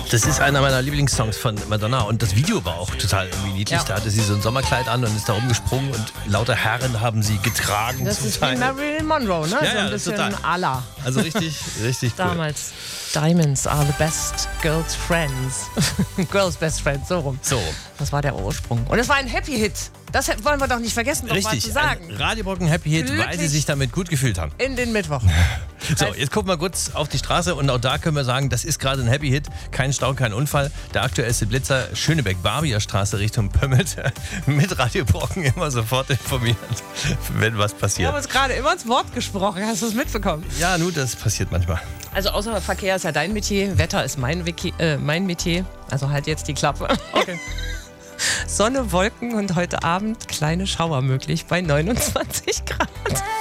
Das ist einer meiner Lieblingssongs von Madonna und das Video war auch total irgendwie niedlich. Ja. Da hatte sie so ein Sommerkleid an und ist da rumgesprungen und lauter Herren haben sie getragen. Das zum ist wie Teil. Marilyn Monroe, ne? Ja, so ja, ein bisschen total. à la Also richtig cool. damals. Diamonds are the best girls' friends. Girls' best friends, so rum. So, Das war der Ursprung. Und es war ein Happy-Hit. Das wollen wir doch nicht vergessen, noch mal zu richtig. sagen. Ein Radiobrocken Happy Hit, weil sie Glücklich. sich damit gut gefühlt haben. In den Mittwoch. So, jetzt gucken wir kurz auf die Straße und auch da können wir sagen, das ist gerade ein Happy Hit. Kein Stau, kein Unfall. Der aktuellste Blitzer, Schönebeck-Barbier Straße Richtung Pömmelt. Mit Radiobrocken immer sofort informiert, wenn was Wir passiert. haben uns gerade immer ins Wort gesprochen. Hast du es mitbekommen? Ja, nun, das passiert manchmal. Also außer Verkehr ist ja dein Metier. Wetter ist mein Metier. Also halt jetzt die Klappe. Okay. Sonne, Wolken und heute Abend kleine Schauer möglich bei 29 Grad.